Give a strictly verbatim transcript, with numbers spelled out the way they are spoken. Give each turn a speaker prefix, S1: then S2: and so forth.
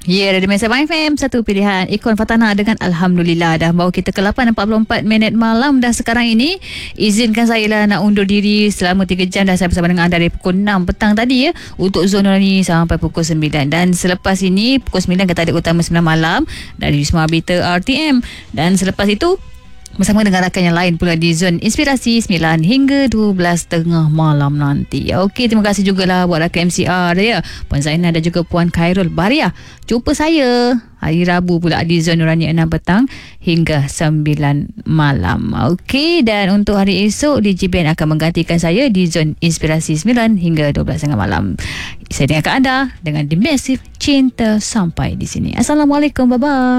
S1: Ya, yeah, dari Mesa F M, satu pilihan Ikon Fatana dengan Alhamdulillah. Dah bawa kita ke lapan empat puluh empat minit malam dah sekarang ini. Izinkan saya lah nak undur diri selama tiga jam. Dah saya bersama dengan anda dari pukul enam petang tadi ya, untuk Zon Nurani sampai pukul sembilan. Dan selepas ini pukul sembilan kita ada Utama sembilan malam dari Wisma Arbiter R T M. Dan selepas itu bersama dengan rakan yang lain pula di Zon Inspirasi sembilan hingga dua belas tengah malam nanti. Okey, terima kasih jugalah buat rakan M C R ya, Puan Zainal dan juga Puan Khairul Baria. Jumpa saya hari Rabu pula di Zon Nurani enam petang hingga sembilan malam. Okey, dan untuk hari esok D J Ben akan menggantikan saya di Zon Inspirasi sembilan hingga dua belas tengah malam. Saya dengarkan anda dengan The Massive Cinta sampai di sini. Assalamualaikum, bye bye.